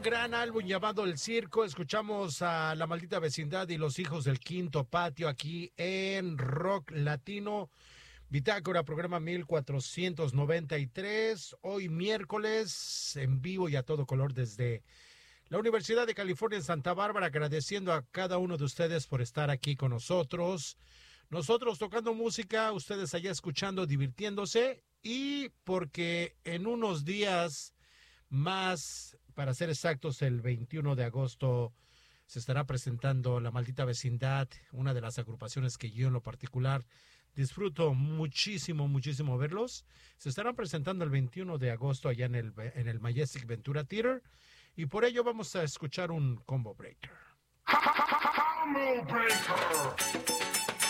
un gran álbum llamado El Circo. Escuchamos a La Maldita Vecindad y Los Hijos del Quinto Patio aquí en Rock Latino. Bitácora, programa 1493. Hoy miércoles, en vivo y a todo color desde la Universidad de California en Santa Bárbara, agradeciendo a cada uno de ustedes por estar aquí con nosotros. Nosotros tocando música, ustedes allá escuchando, divirtiéndose, y porque en unos días más, para ser exactos, el 21 de agosto se estará presentando La Maldita Vecindad, una de las agrupaciones que yo en lo particular disfruto muchísimo, muchísimo verlos. Se estarán presentando el 21 de agosto allá en el Majestic Ventura Theater, y por ello vamos a escuchar un Combo Breaker. Combo Breaker.